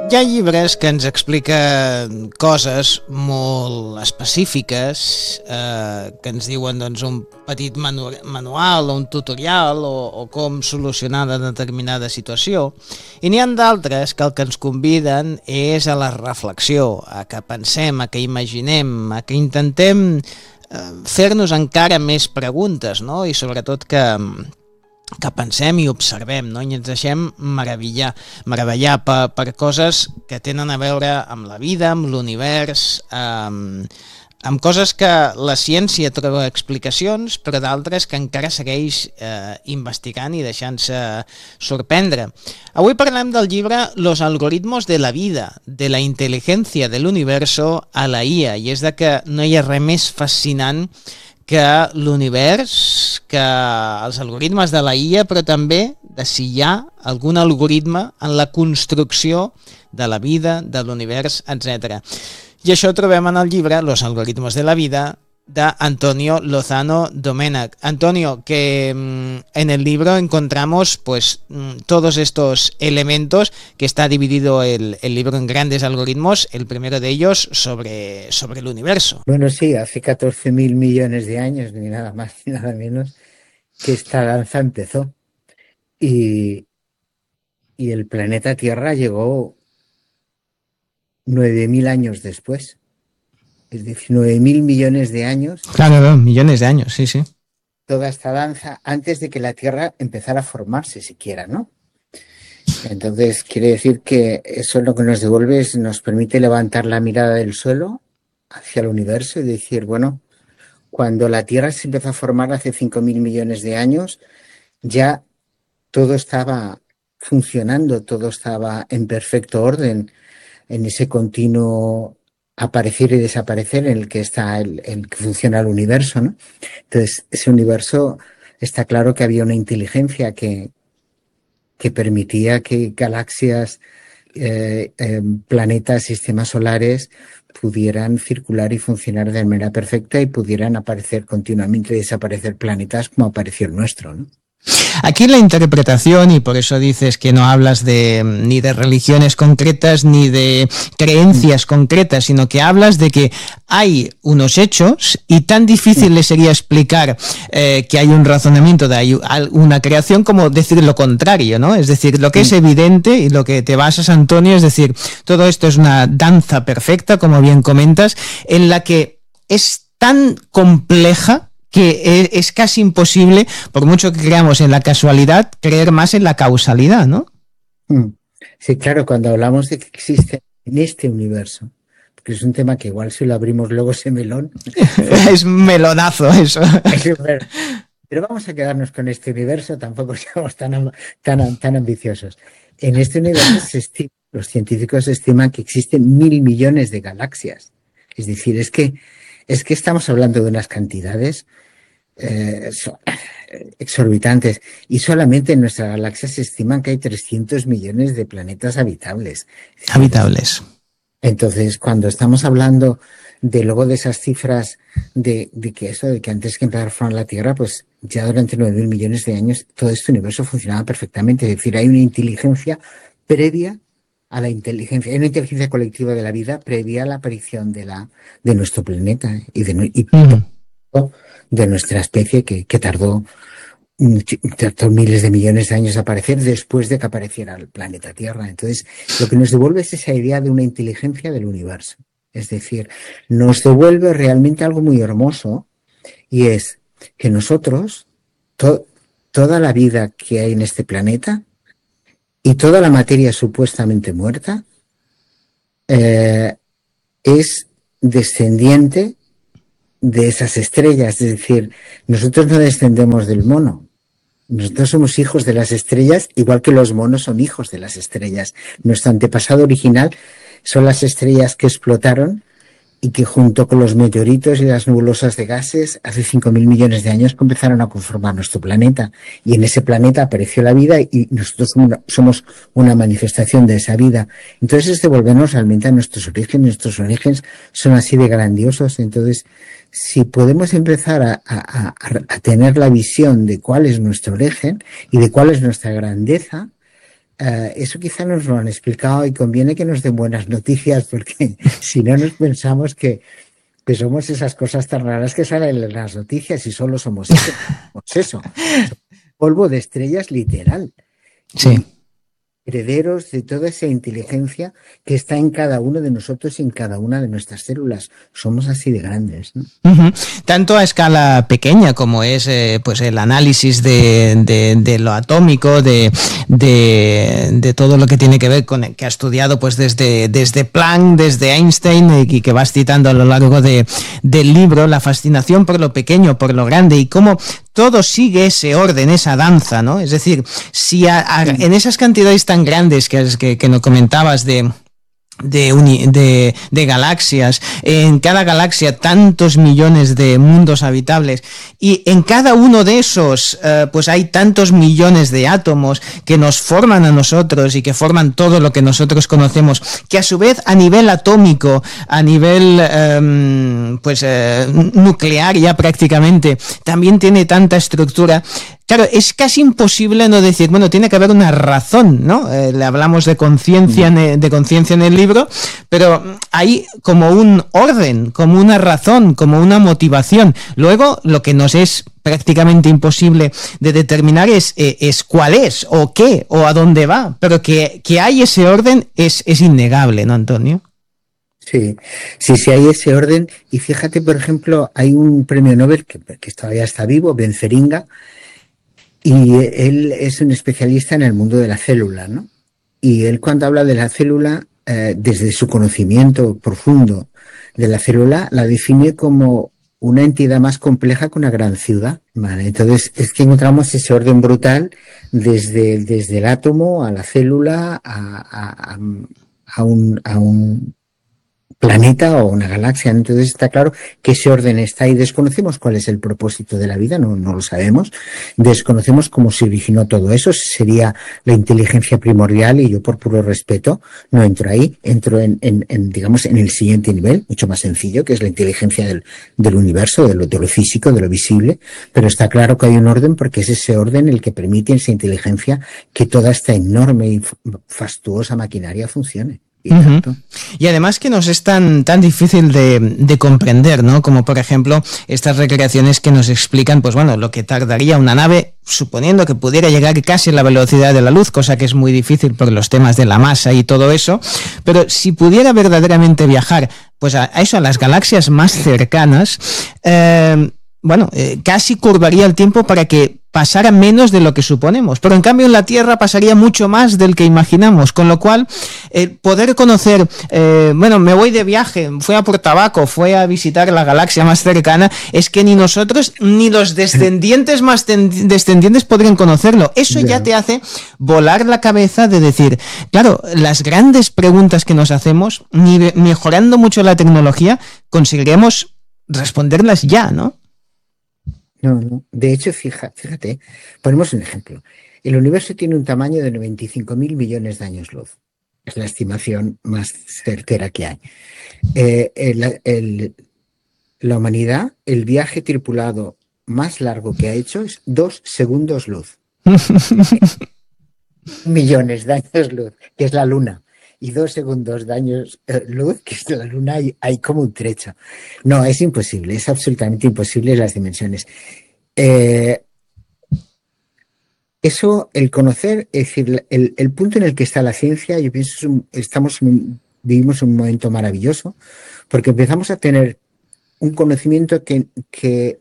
Hi ha llibres que ens expliquen coses molt específiques, que ens diuen doncs, un petit manual o un tutorial o com solucionar una determinada situació, i n'hi ha d'altres que el que ens conviden és a la reflexió, a que pensem, a que imaginem, a que intentem fer-nos encara més preguntes, no? I sobretot que pensem i observem, no? I ens deixem meravellar per coses que tenen a veure amb la vida, amb l'univers, amb coses que la ciència troba explicacions, però d'altres que encara segueix investigant i deixant-se sorprendre. Avui parlem del llibre Los algoritmos de la vida, de la inteligencia del universo a la IA, i és de que no hi ha res més fascinant que l'univers, que els algoritmes de la IA, però també de si hi ha algun algoritme en la construcció de la vida, de l'univers, etc. I això trobem en el llibre Los algoritmos de la vida, de Antonio Lozano Domènech. Antonio, que en el libro encontramos pues todos estos elementos, que está dividido el libro en grandes algoritmos, el primero de ellos sobre el universo. Bueno, sí, hace 14.000 millones de años, ni nada más ni nada menos, que esta danza empezó. Y el planeta Tierra llegó 9.000 años después. Es decir, 9.000 millones de años. Claro, millones de años, sí. Toda esta danza antes de que la Tierra empezara a formarse siquiera, ¿no? Entonces, quiere decir que eso es lo que nos devuelve, nos permite levantar la mirada del suelo hacia el universo y decir, bueno, cuando la Tierra se empezó a formar hace 5.000 millones de años, ya todo estaba funcionando, todo estaba en perfecto orden, en ese continuo aparecer y desaparecer en el que está el que funciona el universo, ¿no? Entonces, ese universo está claro que había una inteligencia que permitía que galaxias, planetas, sistemas solares pudieran circular y funcionar de manera perfecta y pudieran aparecer continuamente y desaparecer planetas como apareció el nuestro, ¿no? Aquí la interpretación, y por eso dices que no hablas ni de religiones concretas ni de creencias concretas, sino que hablas de que hay unos hechos y tan difícil le sería explicar que hay un razonamiento de una creación como decir lo contrario, ¿no? Es decir, lo que es evidente y lo que te basas, Antonio, es decir, todo esto es una danza perfecta, como bien comentas, en la que es tan compleja que es casi imposible, por mucho que creamos en la casualidad, creer más en la causalidad, ¿no? Sí, claro, cuando hablamos de que existe en este universo, porque es un tema que igual si lo abrimos luego ese melón... es melonazo eso. Pero vamos a quedarnos con este universo, tampoco seamos tan ambiciosos. En este universo los científicos estiman que existen 1.000 millones de galaxias. Es decir, es que estamos hablando de unas cantidades exorbitantes, y solamente en nuestra galaxia se estiman que hay 300 millones de planetas habitables. Entonces, cuando estamos hablando de luego de esas cifras de que antes que empezar a formar la Tierra, pues ya durante 9.000 millones de años todo este universo funcionaba perfectamente. Es decir, hay una inteligencia previa a la inteligencia, hay una inteligencia colectiva de la vida previa a la aparición de nuestro planeta y de nuestra especie que tardó miles de millones de años a aparecer después de que apareciera el planeta Tierra. Entonces, lo que nos devuelve es esa idea de una inteligencia del universo. Es decir, nos devuelve realmente algo muy hermoso, y es que nosotros, toda la vida que hay en este planeta y toda la materia supuestamente muerta es descendiente de esas estrellas. Es decir, nosotros no descendemos del mono. Nosotros somos hijos de las estrellas, igual que los monos son hijos de las estrellas. Nuestro antepasado original son las estrellas que explotaron y que junto con los meteoritos y las nebulosas de gases hace 5.000 millones de años empezaron a conformar nuestro planeta, y en ese planeta apareció la vida y nosotros somos una manifestación de esa vida. Entonces es devolvernos realmente a nuestros orígenes son así de grandiosos. Entonces, si podemos empezar a tener la visión de cuál es nuestro origen y de cuál es nuestra grandeza, Eso quizá nos lo han explicado y conviene que nos den buenas noticias porque si no nos pensamos que somos esas cosas tan raras que salen en las noticias y solo somos eso. Somos eso. Somos polvo de estrellas literal. Sí. Y herederos de toda esa inteligencia que está en cada uno de nosotros y en cada una de nuestras células. Somos así de grandes, ¿no? Tanto a escala pequeña como es pues el análisis de lo atómico, de todo lo que tiene que ver con que ha estudiado pues desde Planck, desde Einstein, y que vas citando a lo largo del libro, la fascinación por lo pequeño, por lo grande, y cómo todo sigue ese orden, esa danza, ¿no? Es decir, si en esas cantidades tan grandes que nos comentabas de galaxias, en cada galaxia tantos millones de mundos habitables, y en cada uno de esos pues hay tantos millones de átomos que nos forman a nosotros y que forman todo lo que nosotros conocemos, que a su vez a nivel atómico, a nivel nuclear ya prácticamente, también tiene tanta estructura. Claro, es casi imposible no decir, bueno, tiene que haber una razón, ¿no? Le hablamos de conciencia en el libro, pero hay como un orden, como una razón, como una motivación. Luego, lo que nos es prácticamente imposible de determinar es cuál es, o qué, o a dónde va, pero que hay ese orden es innegable, ¿no, Antonio? Sí, hay ese orden. Y fíjate, por ejemplo, hay un premio Nobel que todavía está vivo, Benferinga, y él es un especialista en el mundo de la célula, ¿no? Y él cuando habla de la célula, desde su conocimiento profundo de la célula, la define como una entidad más compleja que una gran ciudad, ¿vale? Entonces es que encontramos ese orden brutal desde el átomo a la célula a un planeta o una galaxia. Entonces está claro que ese orden está ahí. Desconocemos cuál es el propósito de la vida, no lo sabemos. Desconocemos cómo se originó todo eso. Sería la inteligencia primordial y yo por puro respeto no entro ahí. Entro digamos, en el siguiente nivel, mucho más sencillo, que es la inteligencia del universo, de lo físico, de lo visible. Pero está claro que hay un orden porque es ese orden el que permite esa inteligencia que toda esta enorme y fastuosa maquinaria funcione. Y además que nos es tan difícil de comprender, ¿no? Como por ejemplo estas recreaciones que nos explican, pues bueno, lo que tardaría una nave, suponiendo que pudiera llegar casi a la velocidad de la luz, cosa que es muy difícil por los temas de la masa y todo eso, pero si pudiera verdaderamente viajar, pues a las galaxias más cercanas, casi curvaría el tiempo para que pasara menos de lo que suponemos, pero en cambio en la Tierra pasaría mucho más del que imaginamos, con lo cual poder conocer, me voy de viaje, fui a por tabaco, fui a visitar la galaxia más cercana, es que ni nosotros ni los descendientes más descendientes podrían conocerlo. Eso ya te hace volar la cabeza de decir, claro, las grandes preguntas que nos hacemos, ni mejorando mucho la tecnología, conseguiremos responderlas ya, ¿no? No. De hecho, fíjate, ponemos un ejemplo. El universo tiene un tamaño de 95.000 millones de años luz. Es la estimación más certera que hay. La humanidad, el viaje tripulado más largo que ha hecho es 2 segundos luz. Millones de años luz, que es la Luna. Y 2 segundos de años luz, que es la Luna, hay como un trecho. No, es imposible, es absolutamente imposible las dimensiones. Eso, el conocer, es decir, el punto en el que está la ciencia, yo pienso, vivimos un momento maravilloso, porque empezamos a tener un conocimiento que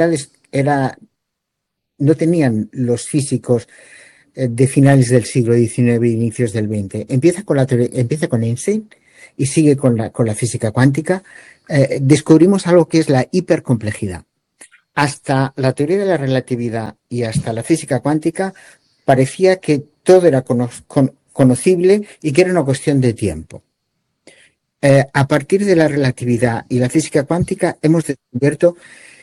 no tenían los físicos de finales del siglo XIX e inicios del XX. Empieza con Einstein y sigue con la física cuántica. Descubrimos algo que es la hipercomplejidad. Hasta la teoría de la relatividad y hasta la física cuántica parecía que todo era conocible y que era una cuestión de tiempo. A partir de la relatividad y la física cuántica hemos descubierto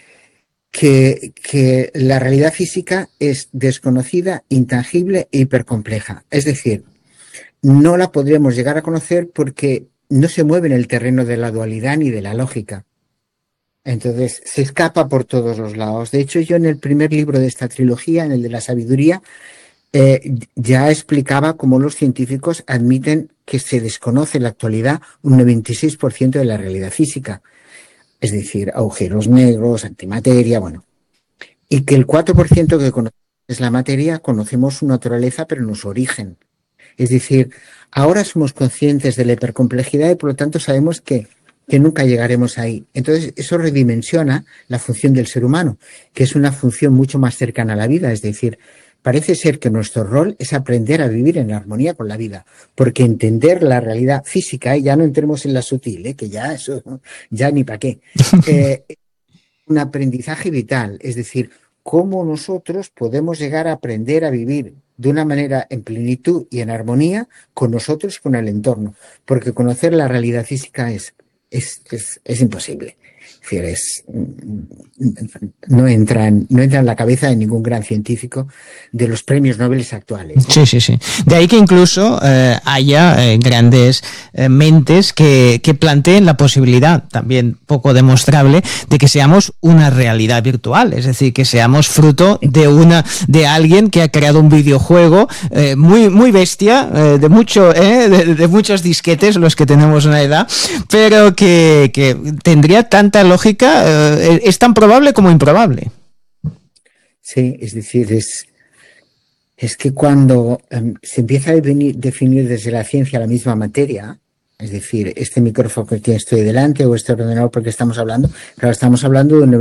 que la realidad física es desconocida, intangible e hipercompleja. Es decir, no la podremos llegar a conocer porque no se mueve en el terreno de la dualidad ni de la lógica. Entonces, se escapa por todos los lados. De hecho, yo en el primer libro de esta trilogía, en el de la sabiduría, ya explicaba cómo los científicos admiten que se desconoce en la actualidad un 96% de la realidad física, es decir, agujeros negros, antimateria, bueno, y que el 4% que conocemos es la materia, conocemos su naturaleza, pero no su origen. Es decir, ahora somos conscientes de la hipercomplejidad y por lo tanto sabemos que nunca llegaremos ahí. Entonces, eso redimensiona la función del ser humano, que es una función mucho más cercana a la vida. Es decir, parece ser que nuestro rol es aprender a vivir en armonía con la vida, porque entender la realidad física, y ya no entremos en la sutil, que ya eso, ya ni para qué, un aprendizaje vital, es decir, cómo nosotros podemos llegar a aprender a vivir de una manera en plenitud y en armonía con nosotros y con el entorno, porque conocer la realidad física es imposible. Es decir, no entra en la cabeza de ningún gran científico de los premios Nobel actuales. Sí. De ahí que incluso haya grandes mentes que planteen la posibilidad, también poco demostrable, de que seamos una realidad virtual, es decir, que seamos fruto de alguien que ha creado un videojuego muy bestia, de muchos disquetes, los que tenemos una edad, pero que tendría tanta lógica, es tan probable como improbable. Sí, es decir, es que cuando se empieza a definir desde la ciencia la misma materia, es decir, este micrófono que estoy delante o este ordenador porque estamos hablando, claro, estamos hablando de un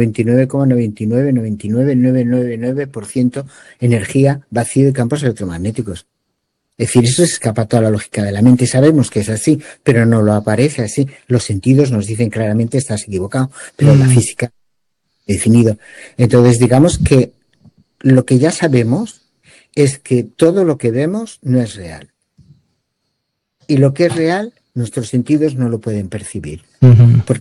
99,999999% energía, vacío y campos electromagnéticos. Es decir, eso se escapa a toda la lógica de la mente. Sabemos que es así, pero no lo aparece así. Los sentidos nos dicen claramente estás equivocado, pero la física ha definido. Entonces, digamos que lo que ya sabemos es que todo lo que vemos no es real. Y lo que es real, nuestros sentidos no lo pueden percibir. Porque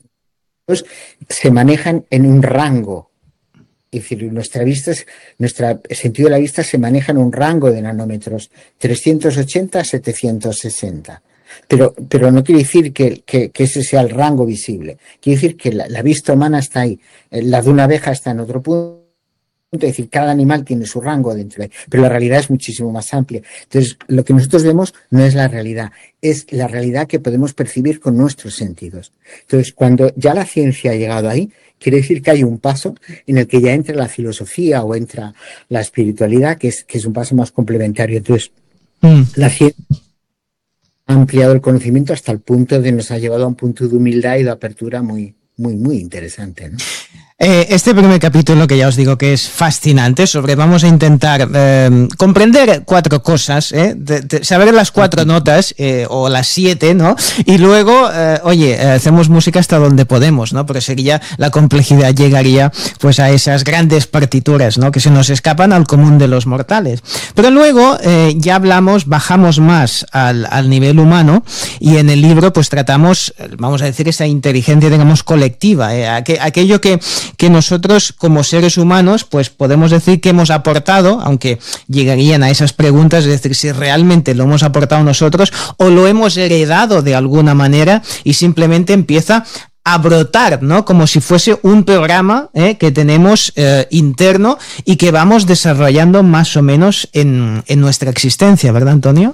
se manejan en un rango. Es decir, nuestro sentido de la vista se maneja en un rango de nanómetros, 380 a 760. Pero no quiere decir que ese sea el rango visible. Quiere decir que la vista humana está ahí. La de una abeja está en otro punto. Es decir, cada animal tiene su rango dentro de él, pero la realidad es muchísimo más amplia. Entonces, lo que nosotros vemos no es la realidad, es la realidad que podemos percibir con nuestros sentidos. Entonces, cuando ya la ciencia ha llegado ahí, quiere decir que hay un paso en el que ya entra la filosofía o entra la espiritualidad, que es un paso más complementario. Entonces, la ciencia ha ampliado el conocimiento hasta el punto de nos ha llevado a un punto de humildad y de apertura muy interesante, ¿no? Este primer capítulo, que ya os digo que es fascinante, vamos a intentar comprender 4 cosas, saber las 4 notas, o las 7, ¿no? Y luego, hacemos música hasta donde podemos, ¿no? Porque sería, la complejidad llegaría pues a esas grandes partituras, ¿no? Que se nos escapan al común de los mortales. Pero luego ya bajamos más al nivel humano, y en el libro pues tratamos, vamos a decir, esa inteligencia, digamos, colectiva, aquello que nosotros como seres humanos pues podemos decir que hemos aportado, aunque llegarían a esas preguntas, es decir, si realmente lo hemos aportado nosotros o lo hemos heredado de alguna manera y simplemente empieza a brotar, ¿no? Como si fuese un programa que tenemos interno y que vamos desarrollando más o menos en nuestra existencia, ¿verdad, Antonio?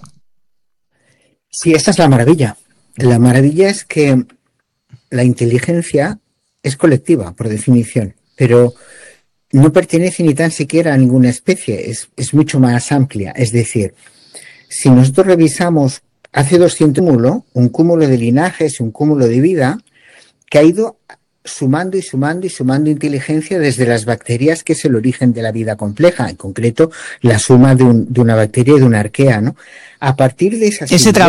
Sí, esta es la maravilla. La maravilla es que la inteligencia es colectiva, por definición, pero no pertenece ni tan siquiera a ninguna especie, es mucho más amplia. Es decir, si nosotros revisamos hace 200 un cúmulo de linajes, un cúmulo de vida, que ha ido sumando y sumando y sumando inteligencia desde las bacterias, que es el origen de la vida compleja, en concreto la suma de una bacteria y de una arquea, ¿no? A partir de esas